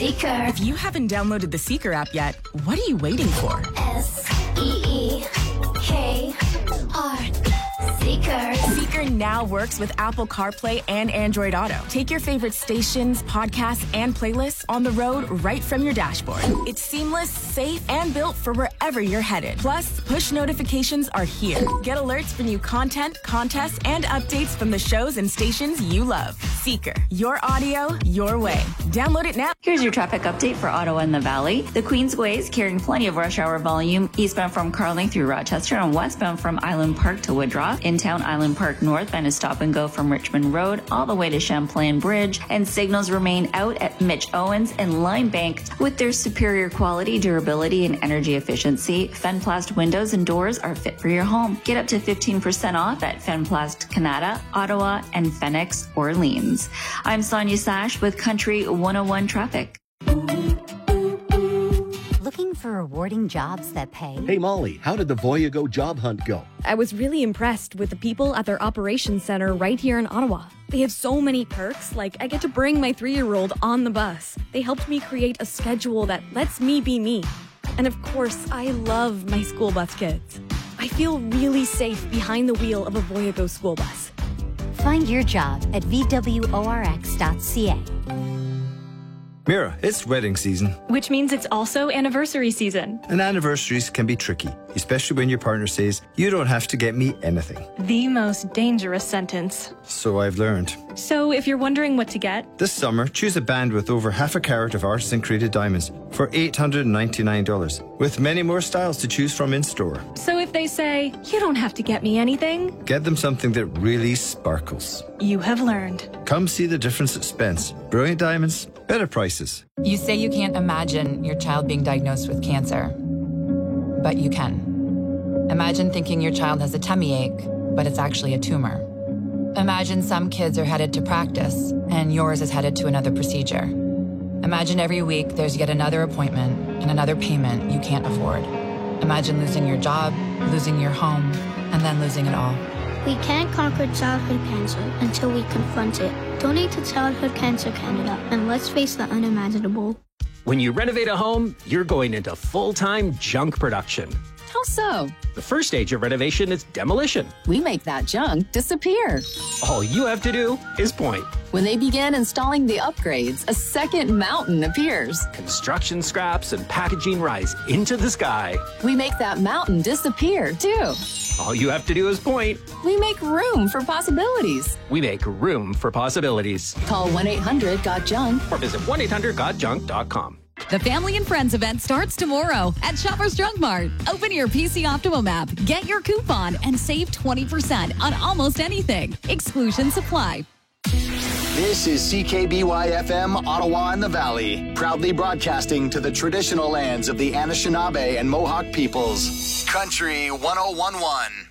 Seeker. If you haven't downloaded the Seeker app yet, what are you waiting for? SEEKR. Seeker. Seeker now works with Apple CarPlay and Android Auto. Take your favorite stations, podcasts, and playlists on the road right from your dashboard. It's seamless, safe, and built for wherever you're headed. Plus, push notifications are here. Get alerts for new content, contests, and updates from the shows and stations you love. Seeker. Your audio, your way. Download it now. Here's your traffic update for Ottawa and the Valley. The Queensway is carrying plenty of rush hour volume eastbound from Carling through Rochester and westbound from Island Park to Woodrow. In town, Island Park northbound is stop and go from Richmond Road all the way to Champlain Bridge, and signals remain out at Mitch Owens and Limebank. With their superior quality, durability, and energy efficiency, Fenplast windows and doors are fit for your home. Get up to 15% off at Fenplast Canada, Ottawa, and Phoenix Orleans. I'm Sonia Sash with Country 101 Traffic. Looking for rewarding jobs that pay? Hey, Molly, how did the Voyago job hunt go? I was really impressed with the people at their operations center right here in Ottawa. They have so many perks, like I get to bring my 3-year-old on the bus. They helped me create a schedule that lets me be me. And of course, I love my school bus kids. I feel really safe behind the wheel of a Voyago school bus. Find your job at vworx.ca. Mira, it's wedding season. Which means it's also anniversary season. And anniversaries can be tricky, especially when your partner says, "You don't have to get me anything." The most dangerous sentence. So I've learned. So if you're wondering what to get, This summer, choose a band with over half a carat of artisan created diamonds for $899, with many more styles to choose from in store. so if they say, "You don't have to get me anything," Get them something that really sparkles. you have learned. Come see the difference at Spence. Brilliant diamonds, better prices. You say you can't imagine your child being diagnosed with cancer, but you can. Imagine thinking your child has a tummy ache, but it's actually a tumor. Imagine some kids are headed to practice, and yours is headed to another procedure. Imagine every week there's yet another appointment and another payment you can't afford. Imagine losing your job, losing your home, and then losing it all. We can't conquer childhood cancer until we confront it. Donate to Childhood Cancer Canada, and let's face the unimaginable. When you renovate a home, you're going into full-time junk production. How so? The first stage of renovation is demolition. We make that junk disappear. All you have to do is point. When they begin installing the upgrades, a second mountain appears. Construction scraps and packaging rise into the sky. We make that mountain disappear, too. All you have to do is point. We make room for possibilities. We make room for possibilities. Call 1-800-GOT-JUNK or visit 1-800-GOTJUNK.com. The Family and Friends event starts tomorrow at Shoppers Drug Mart. Open your PC Optimum app, get your coupon, and save 20% on almost anything. Exclusions apply. This is CKBY-FM, Ottawa and the Valley, proudly broadcasting to the traditional lands of the Anishinaabe and Mohawk peoples. Country 101.1.